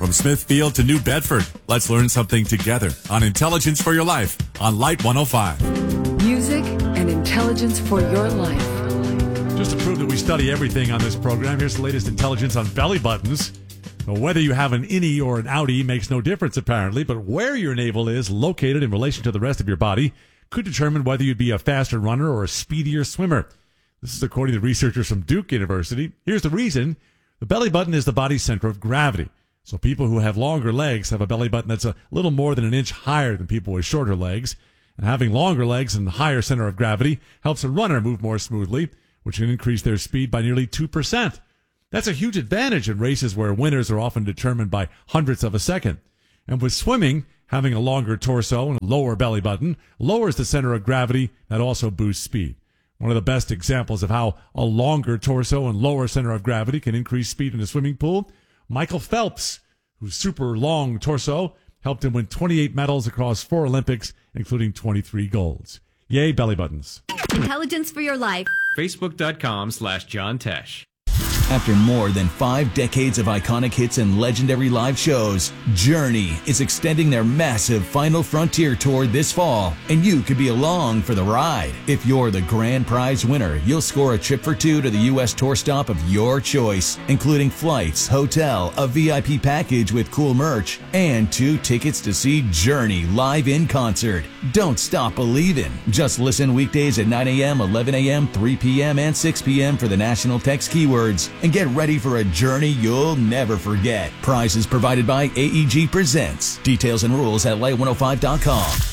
From Smithfield to New Bedford, let's learn something together on Intelligence for Your Life on Light 105. Music and intelligence for your life. Just to prove that we study everything on this program, here's the latest intelligence on belly buttons. Now, whether you have an innie or an outie makes no difference, apparently, but where your navel is located in relation to the rest of your body could determine whether you'd be a faster runner or a speedier swimmer. This is according to researchers from Duke University. Here's the reason. The belly button is the body's center of gravity. So people who have longer legs have a belly button that's a little more than an inch higher than people with shorter legs. And having longer legs and higher center of gravity helps a runner move more smoothly, which can increase their speed by nearly 2%. That's a huge advantage in races where winners are often determined by hundredths of a second. And with swimming, having a longer torso and a lower belly button lowers the center of gravity. That also boosts speed. One of the best examples of how a longer torso and lower center of gravity can increase speed in a swimming pool, Michael Phelps, whose super long torso helped him win 28 medals across 4 Olympics, including 23 golds. Yay, belly buttons. Intelligence for Your Life. Facebook.com/John Tesh. After more than 5 decades of iconic hits and legendary live shows, Journey is extending their massive Final Frontier tour this fall, and you could be along for the ride. If you're the grand prize winner, you'll score a trip for 2 to the U.S. tour stop of your choice, including flights, hotel, a VIP package with cool merch, and 2 tickets to see Journey live in concert. Don't stop believing. Just listen weekdays at 9 a.m., 11 a.m., 3 p.m., and 6 p.m. for the national text keywords. And get ready for a journey you'll never forget. Prizes provided by AEG Presents. Details and rules at light105.com.